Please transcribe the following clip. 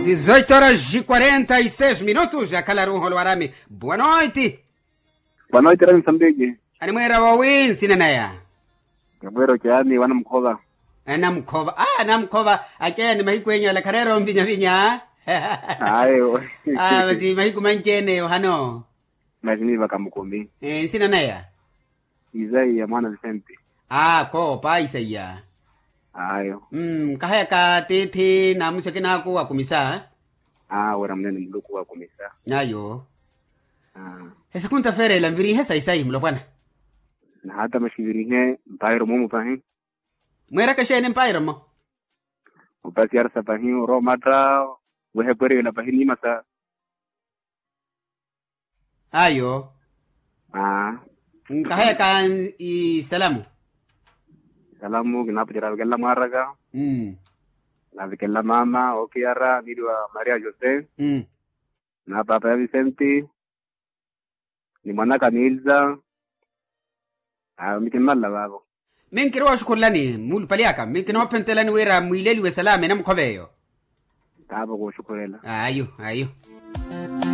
18h46 já calaram o Arame. Boa noite. Boa noite, Rami Sambegi. Animwera wawin sinanaya. Gabriel Kiani wana mkoba. Namkova. Acheni mahikwenyo la karero vinya. Ayo. Basi mahiku manchene hano. Majini bakamukumi. Sinanaya. Izai ya mwana Vicente. Ko pa Isaiya. Ayo. Kahaya ka tete na musake na ako wa kumisa. Wala mnene mluku wa kumisa. Ayo. Esa kunta fere la mviri hesa Isai mlopana. Na hata mashivirihe mpairo mumu pahin. Mwera ka shene mpairo mo. Upasi arsa pahin ro matra wehe pere la pahin ni masa. Ayo. Kahaya ka salamu. Salamu kinapojara kella maraga. Na kella mama okiara nidwa Maria Jose. Na papa Vicente. Ni mwanaka Nilza. Mikimalla babo. Min kirwa shukrani mul paliaka min kino pentelani wera muileli we salame nam koveyo. Tabo ko shukrela. Ayo.